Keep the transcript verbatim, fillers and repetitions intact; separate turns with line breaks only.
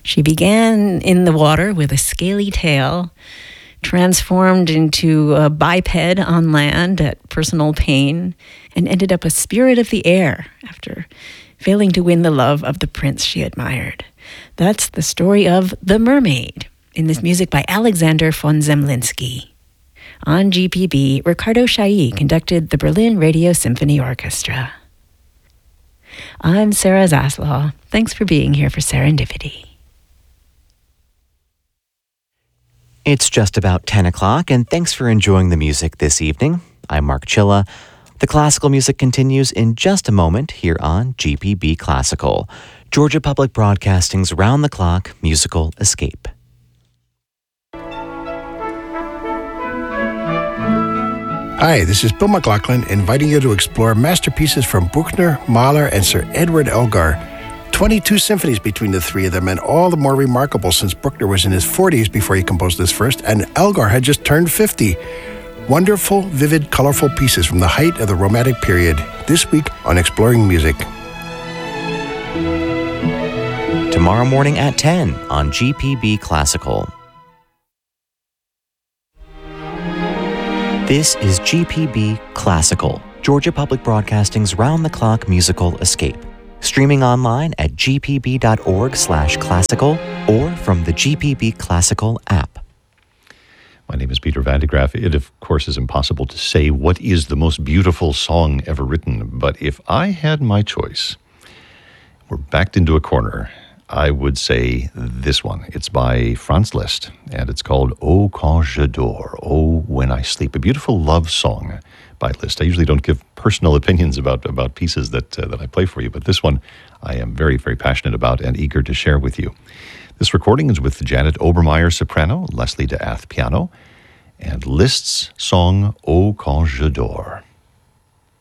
She began in the water with a scaly tail, transformed into a biped on land at personal pain, and ended up a spirit of the air after failing to win the love of the prince she admired. That's the story of The Mermaid, in this music by Alexander von Zemlinsky. On G P B, Ricardo Chailly conducted the Berlin Radio Symphony Orchestra. I'm Sarah Zaslaw. Thanks for being here for Serendipity.
It's just about ten o'clock, and thanks for enjoying the music this evening. I'm Mark Chilla. The classical music continues in just a moment here on G P B Classical, Georgia Public Broadcasting's round-the-clock musical escape.
Hi, this is Bill McLaughlin inviting you to explore masterpieces from Bruckner, Mahler, and Sir Edward Elgar. twenty-two symphonies between the three of them, and all the more remarkable since Bruckner was in his forties before he composed this first, and Elgar had just turned fifty. Wonderful, vivid, colorful pieces from the height of the Romantic period, this week on Exploring Music.
Tomorrow morning at ten on G P B Classical. This is G P B Classical, Georgia Public Broadcasting's round-the-clock musical escape. Streaming online at g p b dot org slash classical or from the G P B Classical app.
My name is Peter Van de Graaff. It, of course, is impossible to say what is the most beautiful song ever written, but if I had my choice, we're backed into a corner, I would say this one. It's by Franz Liszt, and it's called O Quand je dors, Oh, When I Sleep, a beautiful love song by Liszt. I usually don't give personal opinions about, about pieces that, uh, that I play for you, but this one I am very, very passionate about and eager to share with you. This recording is with Janet Obermeyer, soprano, Leslie de Ath, piano, and Liszt's song, O Quand je dors.